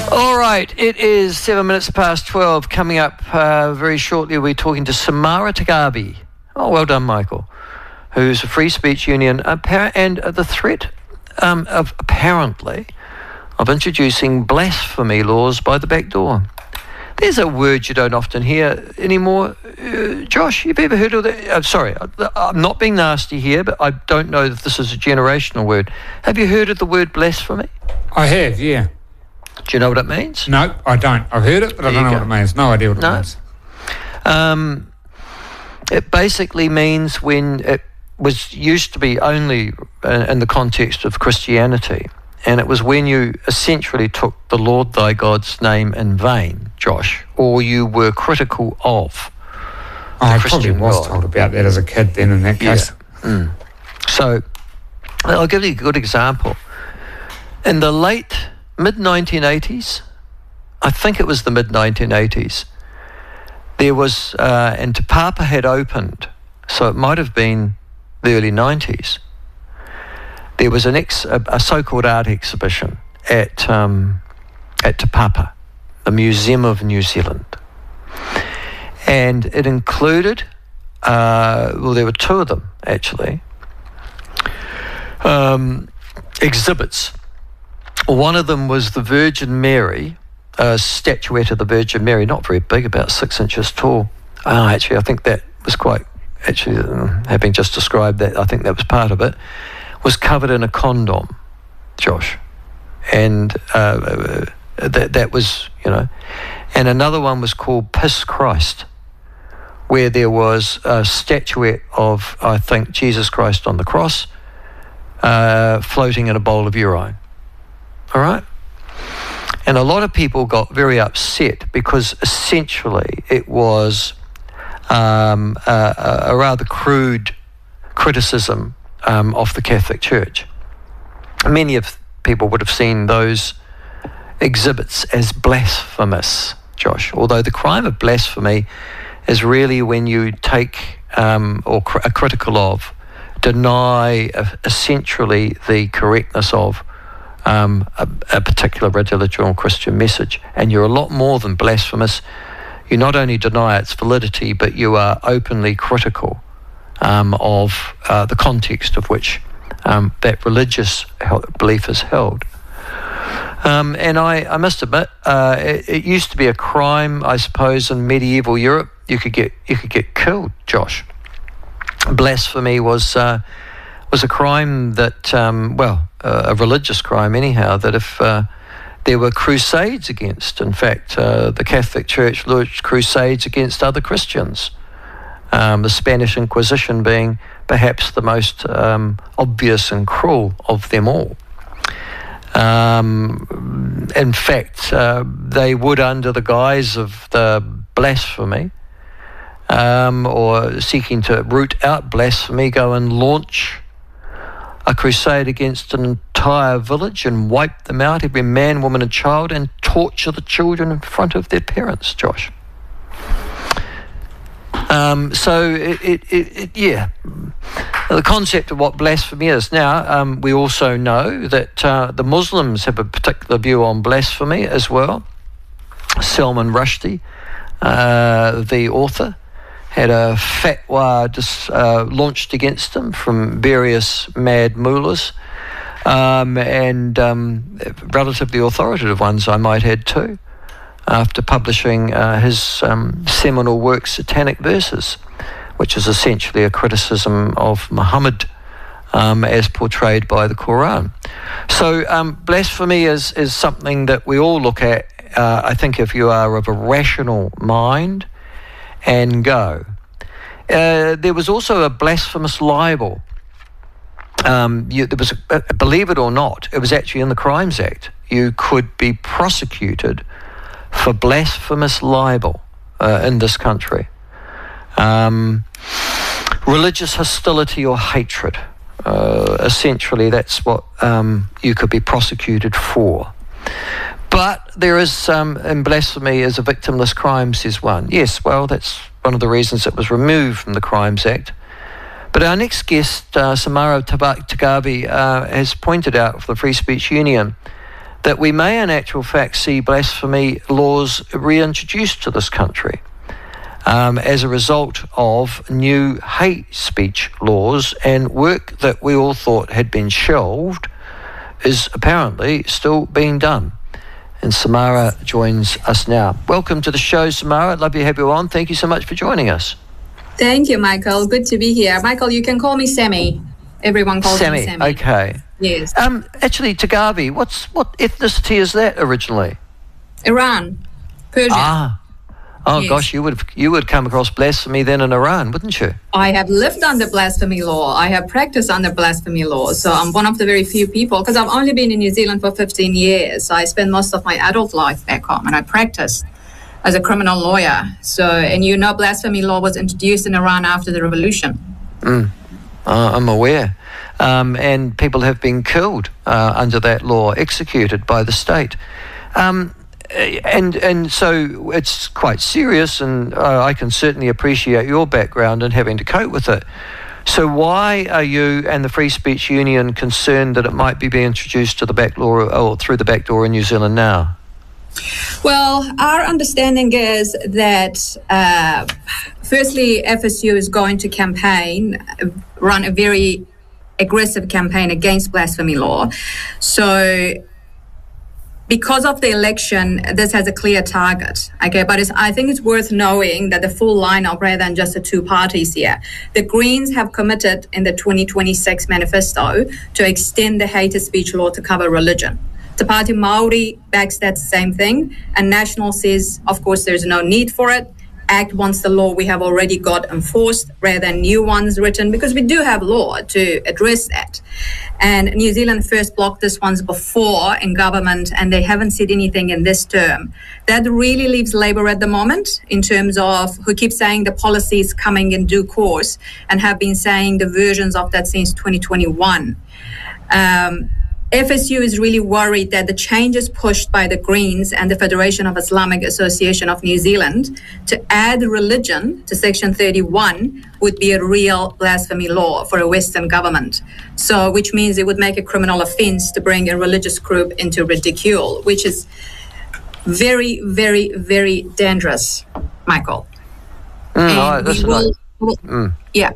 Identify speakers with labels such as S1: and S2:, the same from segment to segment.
S1: All right, it is 7 minutes past 12. Coming up very shortly, we're talking to Samara Tagabi. Oh, well done, Michael. Who's a free speech union and the threat of apparently of introducing blasphemy laws by the back door. There's a word you don't often hear anymore. Josh, you've ever heard of that? Sorry, I'm not being nasty here, but I don't know if this is a generational word. Have you heard of the word blasphemy?
S2: I have, yeah.
S1: Do you know what it means?
S2: No, I don't. I've heard it, but I don't know what it means. No idea what it means.
S1: It basically means when it was used to be only in the context of Christianity, and it was when you essentially took the Lord thy God's name in vain, Josh, or you were critical of the
S2: I
S1: Christian
S2: probably was
S1: God.
S2: told about that as a kid then in that case.
S1: Yeah. So I'll give you a good example. In the mid-1980s, I think it was the mid-1980s, there was, and Te Papa had opened, so it might have been the early 90s, there was a so-called art exhibition at Te Papa, the Museum of New Zealand. And it included, well, there were two of them, actually, exhibits. One of them was the Virgin Mary, a statuette of the Virgin Mary, not very big, about 6 inches tall. Actually, I think that was quite, having just described that, I think that was part of it, was covered in a condom, Josh. And that was, and another one was called Piss Christ, where there was a statuette of, I think, Jesus Christ on the cross, floating in a bowl of urine. All right? And a lot of people got very upset because essentially it was a rather crude criticism of the Catholic Church. Many of people would have seen those exhibits as blasphemous, Josh, although the crime of blasphemy is really when you take or are critical of, deny essentially the correctness of a particular religious or Christian message. And you're a lot more than blasphemous. You not only deny its validity, but you are openly critical of the context of which that religious belief is held. And I must admit, it used to be a crime, I suppose, in medieval Europe. You could get killed, Josh. Blasphemy was a crime that, a religious crime anyhow, that if there were crusades against, in fact, the Catholic Church launched crusades against other Christians, the Spanish Inquisition being perhaps the most obvious and cruel of them all. In fact, they would, under the guise of the blasphemy, or seeking to root out blasphemy, go and launch a crusade against an entire village and wipe them out, every man, woman and child, and torture the children in front of their parents, Josh. So the concept of what blasphemy is. Now, we also know that the Muslims have a particular view on blasphemy as well. Salman Rushdie, the author, had a fatwa launched against him from various mad mullahs, and relatively authoritative ones, I might add too, after publishing his seminal work, Satanic Verses, which is essentially a criticism of Muhammad as portrayed by the Quran. So blasphemy is something that we all look at, I think, if you are of a rational mind, and go. There was also a blasphemous libel. There was, believe it or not, it was actually in the Crimes Act. You could be prosecuted for blasphemous libel in this country. Religious hostility or hatred. Essentially, that's what you could be prosecuted for. But there is, in blasphemy as a victimless crime, says one. Yes, well, that's one of the reasons it was removed from the Crimes Act. But our next guest, Samara Tagabi, has pointed out for the Free Speech Union that we may in actual fact see blasphemy laws reintroduced to this country as a result of new hate speech laws, and work that we all thought had been shelved is apparently still being done. And Samara joins us now. Welcome to the show, Samara. Love to have you on. Thank you so much for joining us.
S3: Thank you, Michael. Good to be here. Michael, you can call me Sammy. Everyone calls me Sammy.
S1: Okay.
S3: Yes.
S1: Actually, Tagavi, what ethnicity is that originally?
S3: Iran, Persia.
S1: Oh, yes. Gosh, you would come across blasphemy then in Iran, wouldn't you?
S3: I have lived under blasphemy law. I have practiced under blasphemy law. So I'm one of the very few people, because I've only been in New Zealand for 15 years. So I spent most of my adult life back home, and I practiced as a criminal lawyer. So, and blasphemy law was introduced in Iran after the revolution.
S1: I'm aware. And people have been killed under that law, executed by the state. And so it's quite serious, and I can certainly appreciate your background and having to cope with it. So why are you and the Free Speech Union concerned that it might be being introduced to the back door or through the back door in New Zealand now?
S3: Well, our understanding is that firstly, FSU is going to run a very aggressive campaign against blasphemy law. So because of the election, this has a clear target, okay? But I think it's worth knowing that the full lineup, rather than just the two parties here, the Greens have committed in the 2026 manifesto to extend the hate speech law to cover religion. The party Māori backs that same thing, and National says, of course, there's no need for it. ACT wants the law we have already got enforced rather than new ones written, because we do have law to address that. And New Zealand first blocked this once before in government, and they haven't said anything in this term. That really leaves Labour at the moment, in terms of who keep saying the policy is coming in due course, and have been saying the versions of that since 2021. FSU is really worried that the changes pushed by the Greens and the Federation of Islamic Association of New Zealand to add religion to Section 31 would be a real blasphemy law for a Western government. So, which means it would make a criminal offence to bring a religious group into ridicule, which is very, very, very dangerous, Michael. Yeah.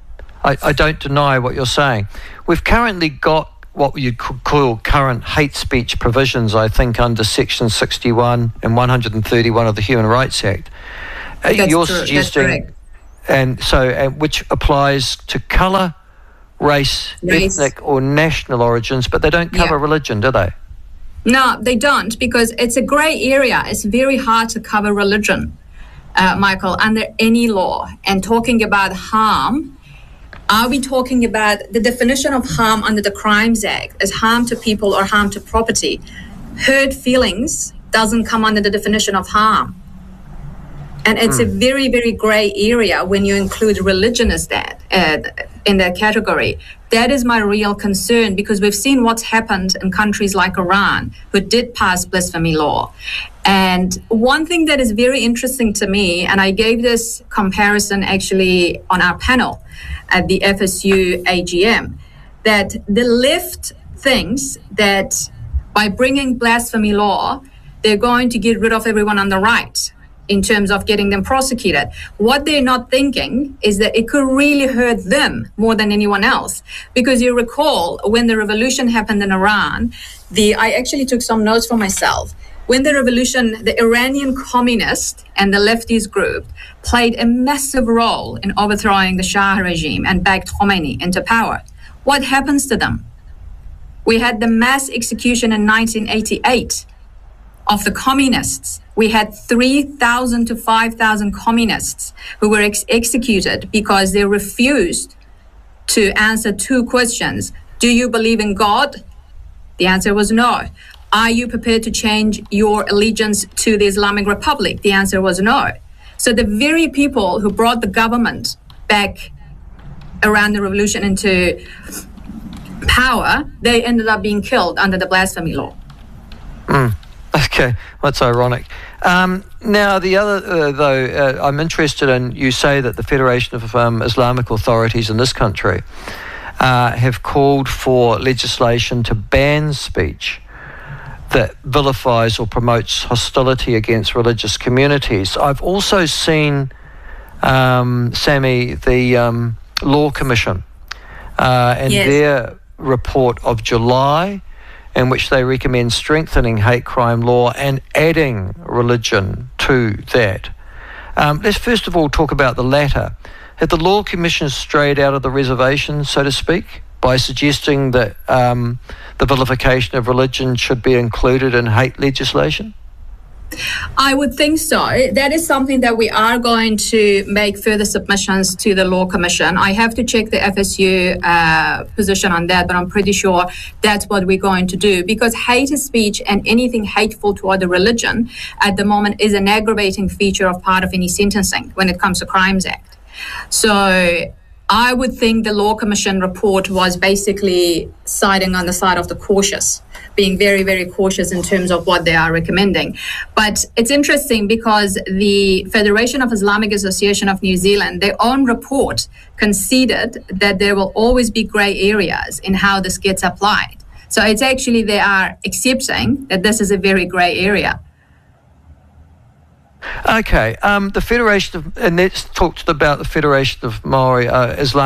S1: I don't deny what you're saying. We've currently got what you could call current hate speech provisions, I think, under Section 61 and 131 of the Human Rights Act. You're suggesting, and so which applies to colour, race, ethnic or national origins, but they don't cover religion, do they?
S3: No, they don't, because it's a grey area. It's very hard to cover religion, Michael, under any law. And talking about harm, are we talking about the definition of harm under the Crimes Act as harm to people or harm to property? Hurt feelings doesn't come under the definition of harm. And it's a very, very grey area when you include religion as that in that category. That is my real concern, because we've seen what's happened in countries like Iran, who did pass blasphemy law. And one thing that is very interesting to me, and I gave this comparison actually on our panel at the FSU AGM, that the left thinks that by bringing blasphemy law, they're going to get rid of everyone on the right in terms of getting them prosecuted. What they're not thinking is that it could really hurt them more than anyone else. Because you recall when the revolution happened in Iran, I actually took some notes for myself. When the revolution, the Iranian communist and the leftist group played a massive role in overthrowing the Shah regime and backed Khomeini into power. What happens to them? We had the mass execution in 1988 of the communists. We had 3,000 to 5,000 communists who were executed because they refused to answer two questions. Do you believe in God? The answer was no. Are you prepared to change your allegiance to the Islamic Republic? The answer was no. So the very people who brought the government back around the revolution into power, they ended up being killed under the blasphemy law.
S1: Okay, that's ironic. Now, the other, though, I'm interested in, you say that the Federation of Islamic Authorities in this country have called for legislation to ban speech that vilifies or promotes hostility against religious communities. I've also seen, Sammy, the Law Commission and their report of July, in which they recommend strengthening hate crime law and adding religion to that. Let's first of all talk about the latter. Have the Law Commission strayed out of the reservation, so to speak, by suggesting that the vilification of religion should be included in hate legislation?
S3: I would think so. That is something that we are going to make further submissions to the Law Commission. I have to check the FSU position on that, but I'm pretty sure that's what we're going to do, because hate speech and anything hateful toward the religion at the moment is an aggravating feature of part of any sentencing when it comes to Crimes Act. So I would think the Law Commission report was basically siding on the side of the cautious, being very, very cautious in terms of what they are recommending. But it's interesting because the Federation of Islamic Association of New Zealand, their own report conceded that there will always be grey areas in how this gets applied. So it's actually, they are accepting that this is a very grey area.
S1: Okay, the Federation of, and let's talk about the Federation of Maori Islam.